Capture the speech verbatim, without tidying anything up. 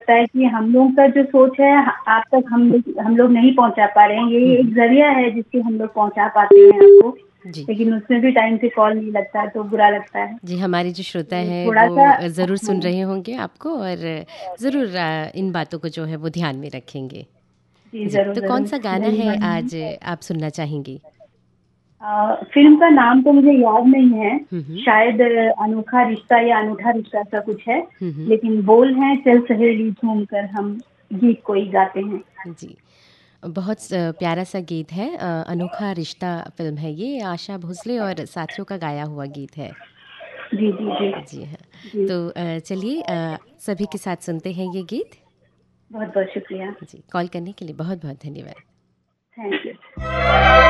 लगता है कि हम लोगों का जो सोच है आप तक हम लोग हम लोग नहीं पहुंचा पा रहे हैं। ये एक जरिया है जिससे हम लोग पहुंचा पाते हैं आपको, जी। लेकिन उसमें भी टाइम से कॉल नहीं लगता है तो बुरा लगता है। जी, हमारे जो श्रोता तो हैं थोड़ा वो सा ज़रूर सुन हाँ, रहे होंगे आपको और ज़रूर अ, इन बातों को जो है वो ध्यान में रखेंगे। जी जी, जरूर तो जरूर कौन-सा गाना है धन्यवाद। आज आप सुनना चाहेंगी? अ, फ़िल्म का नाम तो मुझे याद नहीं है, हुँ, हुँ। शायद अ, अनोखा रिश्ता या अनूठा रिश्ता ऐसा कुछ है, हुँ, हुँ। लेकिन बोल हैं चल सहेली झूम कर हम गीत कोई गाते हैं। जी, बहुत स प्यारा-सा गीत है अ, अनोखा रिश्ता फ़िल्म है ये, आशा भोसले और साथियों का गाया हुआ गीत है। जी, जी, जी। जी हाँ, जी, तो अ, चलिए अ, सभी के साथ सुनते हैं ये गीत। बहुत-बहुत शुक्रिया। जी, कॉल करने के लिए बहुत-बहुत धन्यवाद। Thank you.